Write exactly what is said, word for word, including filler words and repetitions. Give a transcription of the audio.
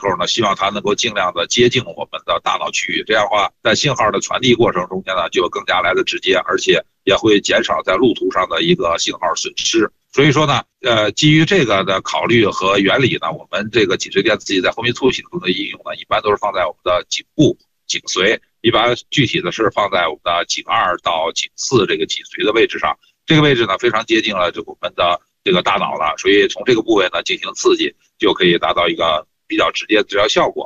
候呢，希望它能够尽量的接近我们的大脑区域，这样的话，在信号的传递过程中间呢，就更加来的直接，而且也会减少在路途上的一个信号损失。所以说呢，呃，基于这个的考虑和原理呢，我们这个脊椎电刺激在后面促系统的应用呢，一般都是放在我们的颈部、颈髓，一般具体的是放在我们的颈二到颈四这个脊髓的位置上。这个位置呢，非常接近了这我们的这个大脑了，所以从这个部位呢进行刺激，就可以达到一个比较直接的治疗效果。